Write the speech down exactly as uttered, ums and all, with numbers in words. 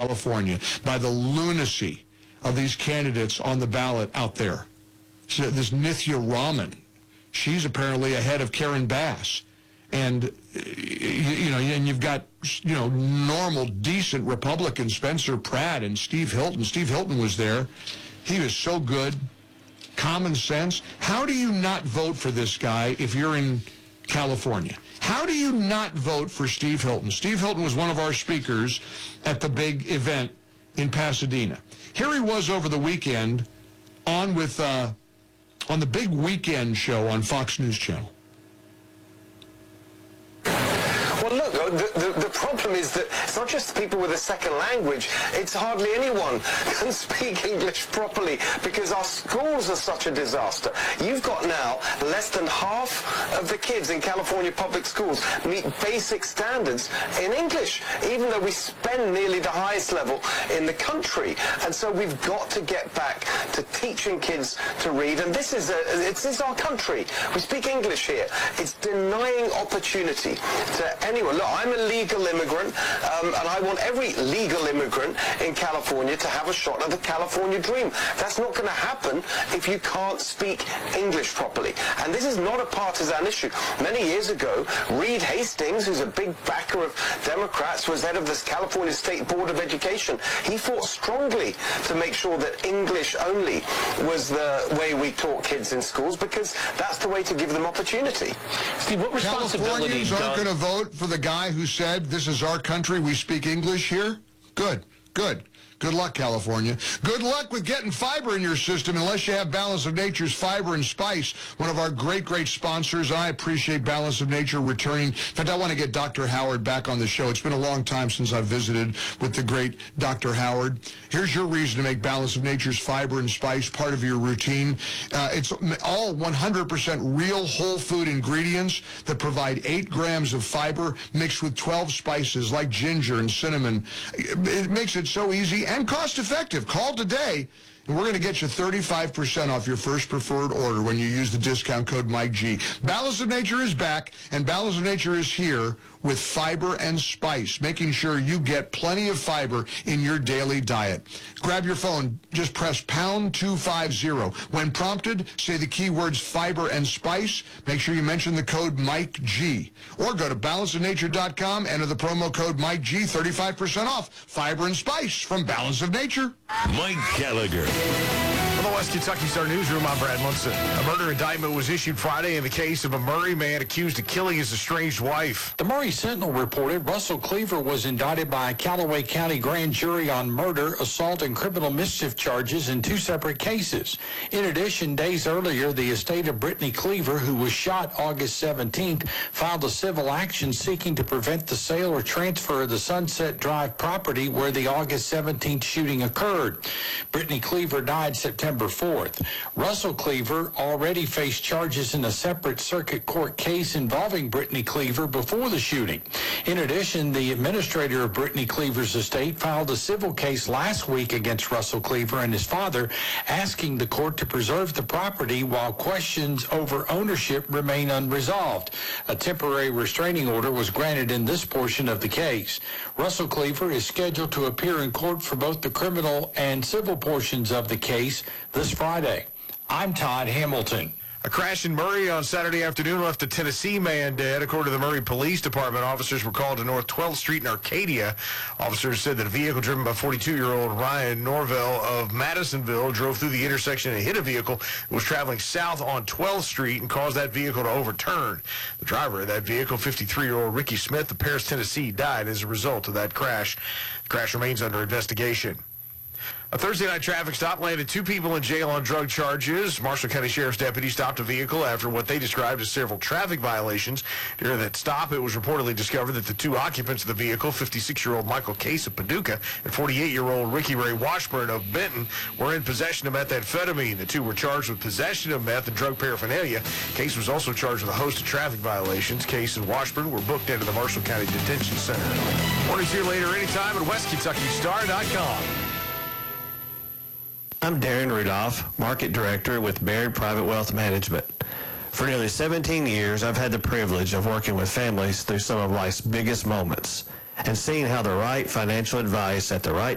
California by the lunacy of these candidates on the ballot out there. So this Nithya Raman, she's apparently ahead of Karen Bass. And, you know, and you've got, you know, normal, decent Republicans, Spencer Pratt and Steve Hilton. Steve Hilton was there. He was so good. Common sense. How do you not vote for this guy if you're in California? How do you not vote for Steve Hilton? Steve Hilton was one of our speakers at the big event in Pasadena. Here he was over the weekend on with uh, on the big weekend show on Fox News Channel. Well, look, the, the, the problem is that it's not just people with a second language. It's hardly anyone can speak English properly because our schools are such a disaster. You've got now less than half of the kids in California public schools meet basic standards in English, even though we spend nearly the highest level in the country. And so we've got to get back to teaching kids to read. And this is, a, this is our country. We speak English here. It's denying opportunity to anyone. Look, I'm a legal immigrant, um, and I want every legal immigrant in California to have a shot at the California dream. That's not going to happen if you can't speak English properly. And this is not a partisan issue. Many years ago, Reed Hastings, who's a big backer of Democrats, was head of the California State Board of Education. He fought strongly to make sure that English only was the way we taught kids in schools, because that's the way to give them opportunity. Steve, what responsibility Californians aren't going to vote for the guy who said, this is our country, we speak English here? Good, good. Good luck, California. Good luck with getting fiber in your system unless you have Balance of Nature's Fiber and Spice, one of our great, great sponsors. I appreciate Balance of Nature returning. In fact, I want to get Doctor Howard back on the show. It's been a long time since I've visited with the great Doctor Howard. Here's your reason to make Balance of Nature's Fiber and Spice part of your routine. Uh, it's all one hundred percent real whole food ingredients that provide eight grams of fiber mixed with twelve spices like ginger and cinnamon. It makes it so easy and cost-effective. Call today, and we're going to get you thirty-five percent off your first preferred order when you use the discount code Mike G. Balance of Nature is back, and Balance of Nature is here with fiber and spice, making sure you get plenty of fiber in your daily diet. Grab your phone, just press pound two fifty. When prompted, say the keywords fiber and spice. Make sure you mention the code Mike G. Or go to balance of nature dot com, enter the promo code Mike G, thirty-five percent off. Fiber and spice from Balance of Nature. Mike Gallagher. From the West Kentucky Star Newsroom, I'm Brad Munson. A murder indictment was issued Friday in the case of a Murray man accused of killing his estranged wife. The Murray Sentinel reported Russell Cleaver was indicted by a Callaway County grand jury on murder, assault, and criminal mischief charges in two separate cases. In addition, days earlier, the estate of Brittany Cleaver, who was shot August seventeenth, filed a civil action seeking to prevent the sale or transfer of the Sunset Drive property where the August seventeenth shooting occurred. Brittany Cleaver died September fourth. Russell Cleaver already faced charges in a separate circuit court case involving Brittany Cleaver before the shooting. In addition, the administrator of Brittany Cleaver's estate filed a civil case last week against Russell Cleaver and his father, asking the court to preserve the property while questions over ownership remain unresolved. A temporary restraining order was granted in this portion of the case. Russell Cleaver is scheduled to appear in court for both the criminal and civil portions of the case this Friday. I'm Todd Hamilton. A crash in Murray on Saturday afternoon left a Tennessee man dead. According to the Murray Police Department, officers were called to North twelfth Street in Arcadia. Officers said that a vehicle driven by forty-two-year-old Ryan Norvell of Madisonville drove through the intersection and hit a vehicle that was traveling south on twelfth Street and caused that vehicle to overturn. The driver of that vehicle, fifty-three-year-old Ricky Smith of Paris, Tennessee, died as a result of that crash. The crash remains under investigation. A Thursday night traffic stop landed two people in jail on drug charges. Marshall County Sheriff's deputies stopped a vehicle after what they described as several traffic violations. During that stop, it was reportedly discovered that the two occupants of the vehicle, fifty-six-year-old Michael Case of Paducah and forty-eight-year-old Ricky Ray Washburn of Benton, were in possession of methamphetamine. The two were charged with possession of meth and drug paraphernalia. Case was also charged with a host of traffic violations. Case and Washburn were booked into the Marshall County Detention Center. Mornings here later anytime at west kentucky star dot com. I'm Darren Rudolph, Market Director with Baird Private Wealth Management. For nearly seventeen years, I've had the privilege of working with families through some of life's biggest moments and seeing how the right financial advice at the right